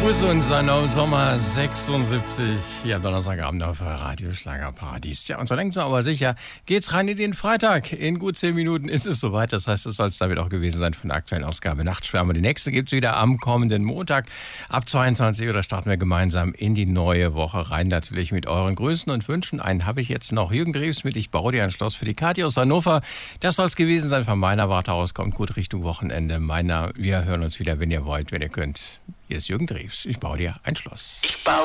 Grüße uns an Sommer 76 hier am Donnerstagabend auf Radio Schlagerparadies. Ja, und so langsam aber sicher geht's rein in den Freitag. In gut 10 Minuten ist es soweit. Das heißt, es soll es damit auch gewesen sein von der aktuellen Ausgabe Nachtschwärmer. Die nächste gibt's wieder am kommenden Montag. Ab 22 Uhr, da starten wir gemeinsam in die neue Woche rein. Natürlich mit euren Grüßen und Wünschen. Einen habe ich jetzt noch. Jürgen Drews mit Ich baue dir ein Schloss für die Kathi aus Hannover. Das soll es gewesen sein von meiner Warte aus. Kommt gut Richtung Wochenende. Wir hören uns wieder, wenn ihr wollt, wenn ihr könnt. Hier ist Jürgen Drews. Ich baue dir ein Schloss. Ich baue